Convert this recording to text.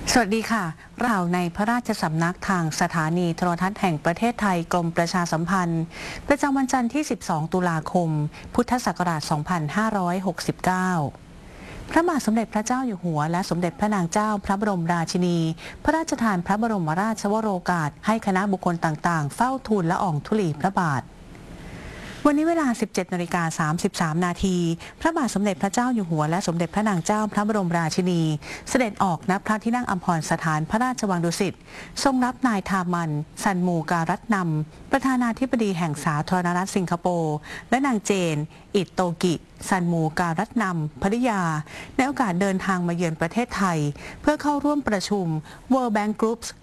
สวัสดีค่ะข่าวในพระราชสำนักทางสถานีโทรทัศน์แห่งประเทศไทยกรมประชาสัมพันธ์ประจำวันจันทร์ที่ 12 ตุลาคม พุทธศักราช 2569 พระบาทสมเด็จพระเจ้าอยู่หัวและสมเด็จพระนางเจ้าพระบรมราชินี พระราชทานพระบรมราชวโรกาสให้คณะบุคคลต่างๆ เฝ้าทูลละอองธุลีพระบาทวันนี้เวลา 17:33 นาทีพระบาทสมเด็จพระเจ้าอยู่หัวและสมเด็จพระนางเจ้าพระบรมราชินีเสด็จออกณพระที่นั่งอัมพรสถานพระราชวังดุสิตทรงรับนายทามันซันมูการัตนำประธานาธิบดีแห่งสาธารณรัฐสิงคโปร์และนางเจนอิโตกิซันมูการัตนำภริยาในโอกาสเดินทางมาเยือนประเทศไทยเพื่อเข้าร่วมประชุม World Bank Group